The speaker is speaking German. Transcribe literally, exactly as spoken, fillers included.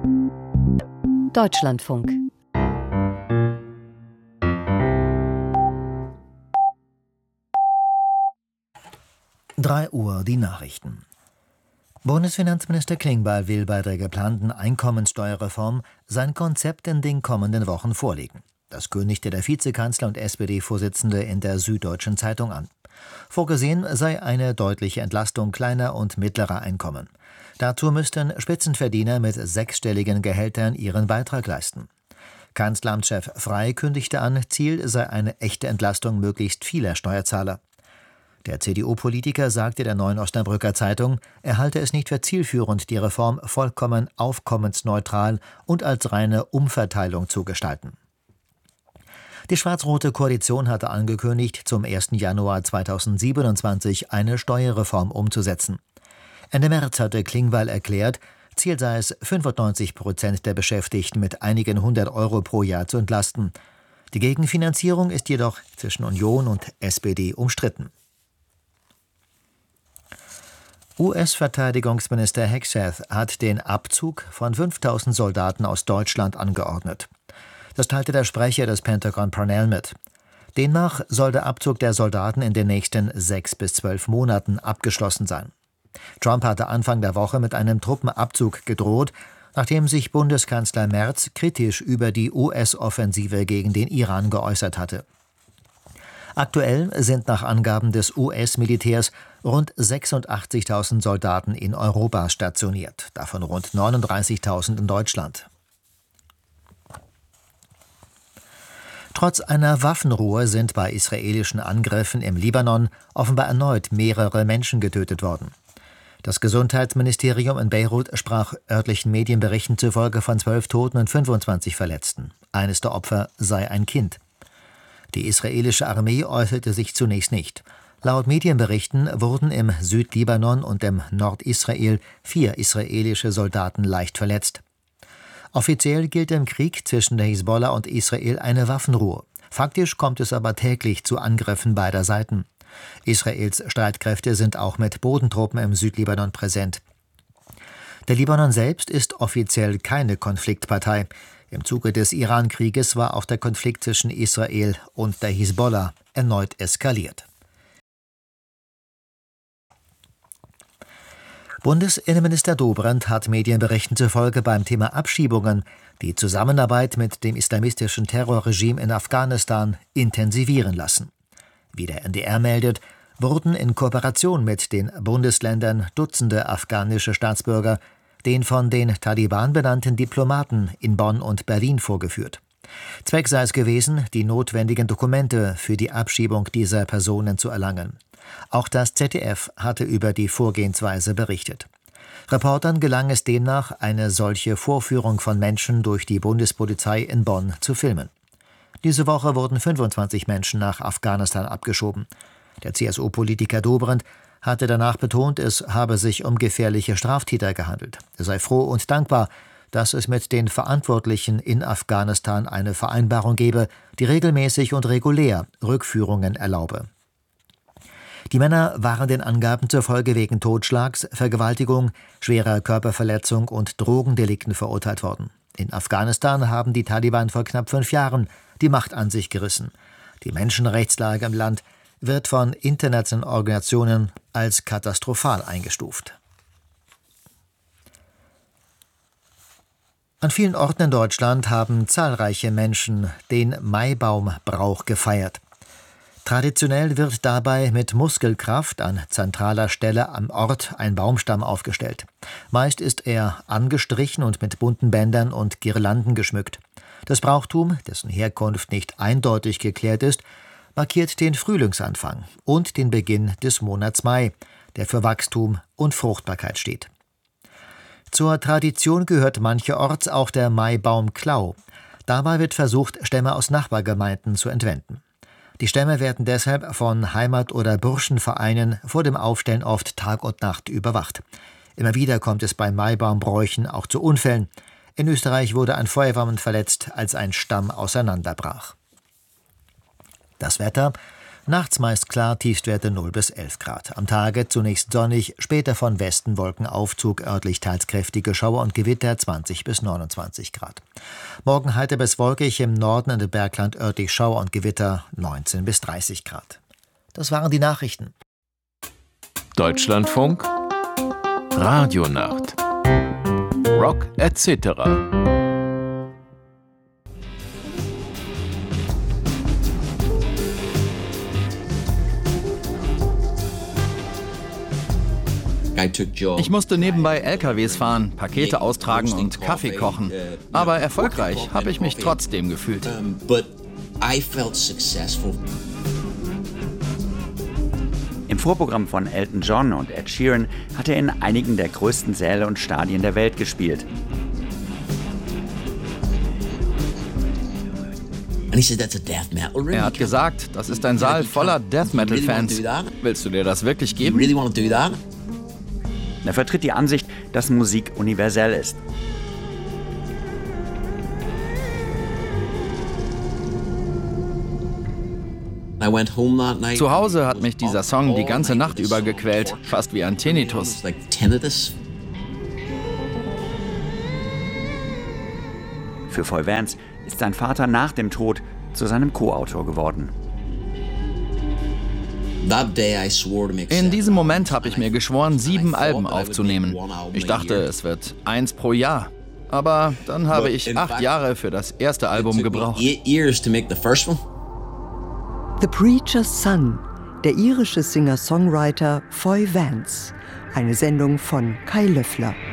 Deutschlandfunk. drei Uhr die Nachrichten. Bundesfinanzminister Klingbeil will bei der geplanten Einkommensteuerreform sein Konzept in den kommenden Wochen vorlegen. Das kündigte der Vizekanzler und S P D-Vorsitzende in der Süddeutschen Zeitung an. Vorgesehen sei eine deutliche Entlastung kleiner und mittlerer Einkommen. Dazu müssten Spitzenverdiener mit sechsstelligen Gehältern ihren Beitrag leisten. Kanzleramtschef Frey kündigte an, Ziel sei eine echte Entlastung möglichst vieler Steuerzahler. Der C D U-Politiker sagte der Neuen Osnabrücker Zeitung, er halte es nicht für zielführend, die Reform vollkommen aufkommensneutral und als reine Umverteilung zu gestalten. Die schwarz-rote Koalition hatte angekündigt, zum ersten Januar zweitausendsiebenundzwanzig eine Steuerreform umzusetzen. Ende März hatte Klingbeil erklärt, Ziel sei es, fünfundneunzig Prozent der Beschäftigten mit einigen hundert Euro pro Jahr zu entlasten. Die Gegenfinanzierung ist jedoch zwischen Union und S P D umstritten. U S-Verteidigungsminister Hegseth hat den Abzug von fünftausend Soldaten aus Deutschland angeordnet. Das teilte der Sprecher des Pentagon Parnell mit. Demnach soll der Abzug der Soldaten in den nächsten sechs bis zwölf Monaten abgeschlossen sein. Trump hatte Anfang der Woche mit einem Truppenabzug gedroht, nachdem sich Bundeskanzler Merz kritisch über die U S-Offensive gegen den Iran geäußert hatte. Aktuell sind nach Angaben des U S-Militärs rund sechsundachtzigtausend Soldaten in Europa stationiert, davon rund neununddreißigtausend in Deutschland. Trotz einer Waffenruhe sind bei israelischen Angriffen im Libanon offenbar erneut mehrere Menschen getötet worden. Das Gesundheitsministerium in Beirut sprach örtlichen Medienberichten zufolge von zwölf Toten und fünfundzwanzig Verletzten. Eines der Opfer sei ein Kind. Die israelische Armee äußerte sich zunächst nicht. Laut Medienberichten wurden im Südlibanon und im Nordisrael vier israelische Soldaten leicht verletzt. Offiziell gilt im Krieg zwischen der Hisbollah und Israel eine Waffenruhe. Faktisch kommt es aber täglich zu Angriffen beider Seiten. Israels Streitkräfte sind auch mit Bodentruppen im Südlibanon präsent. Der Libanon selbst ist offiziell keine Konfliktpartei. Im Zuge des Iran-Krieges war auch der Konflikt zwischen Israel und der Hisbollah erneut eskaliert. Bundesinnenminister Dobrindt hat Medienberichten zufolge beim Thema Abschiebungen die Zusammenarbeit mit dem islamistischen Terrorregime in Afghanistan intensivieren lassen. Wie der N D R meldet, wurden in Kooperation mit den Bundesländern Dutzende afghanische Staatsbürger den von den Taliban benannten Diplomaten in Bonn und Berlin vorgeführt. Zweck sei es gewesen, die notwendigen Dokumente für die Abschiebung dieser Personen zu erlangen. Auch das Z D F hatte über die Vorgehensweise berichtet. Reportern gelang es demnach, eine solche Vorführung von Menschen durch die Bundespolizei in Bonn zu filmen. Diese Woche wurden fünfundzwanzig Menschen nach Afghanistan abgeschoben. Der C S U-Politiker Dobrindt hatte danach betont, es habe sich um gefährliche Straftäter gehandelt. Er sei froh und dankbar, dass es mit den Verantwortlichen in Afghanistan eine Vereinbarung gebe, die regelmäßig und regulär Rückführungen erlaube. Die Männer waren den Angaben zufolge wegen Totschlags, Vergewaltigung, schwerer Körperverletzung und Drogendelikten verurteilt worden. In Afghanistan haben die Taliban vor knapp fünf Jahren die Macht an sich gerissen. Die Menschenrechtslage im Land wird von internationalen Organisationen als katastrophal eingestuft. An vielen Orten in Deutschland haben zahlreiche Menschen den Maibaumbrauch gefeiert. Traditionell wird dabei mit Muskelkraft an zentraler Stelle am Ort ein Baumstamm aufgestellt. Meist ist er angestrichen und mit bunten Bändern und Girlanden geschmückt. Das Brauchtum, dessen Herkunft nicht eindeutig geklärt ist, markiert den Frühlingsanfang und den Beginn des Monats Mai, der für Wachstum und Fruchtbarkeit steht. Zur Tradition gehört mancherorts auch der Maibaumklau. Dabei wird versucht, Stämme aus Nachbargemeinden zu entwenden. Die Stämme werden deshalb von Heimat- oder Burschenvereinen vor dem Aufstellen oft Tag und Nacht überwacht. Immer wieder kommt es bei Maibaumbräuchen auch zu Unfällen. In Österreich wurde ein Feuerwehrmann verletzt, als ein Stamm auseinanderbrach. Das Wetter: Nachts meist klar, Tiefstwerte null bis elf Grad. Am Tage zunächst sonnig, später von Westen Wolkenaufzug, örtlich teils kräftige Schauer und Gewitter, zwanzig bis neunundzwanzig Grad. Morgen heiter bis wolkig, im Norden und im Bergland örtlich Schauer und Gewitter, neunzehn bis dreißig Grad. Das waren die Nachrichten. Deutschlandfunk Radionacht Rock et cetera. Ich musste nebenbei L K Ws fahren, Pakete austragen und Kaffee kochen. Aber erfolgreich habe ich mich trotzdem gefühlt. Im Vorprogramm von Elton John und Ed Sheeran hat er in einigen der größten Säle und Stadien der Welt gespielt. Er hat gesagt, das ist ein Saal voller Death-Metal-Fans. Willst du dir das wirklich geben? Er vertritt die Ansicht, dass Musik universell ist. Zu Hause hat mich dieser Song die ganze Nacht über gequält, fast wie ein Tinnitus. Für Foy Vance ist sein Vater nach dem Tod zu seinem Co-Autor geworden. In diesem Moment habe ich mir geschworen, sieben Alben aufzunehmen. Ich dachte, es wird eins pro Jahr. Aber dann habe ich acht Jahre für das erste Album gebraucht. The Preacher's Son, der irische Singer-Songwriter Foy Vance. Eine Sendung von Kai Löffler.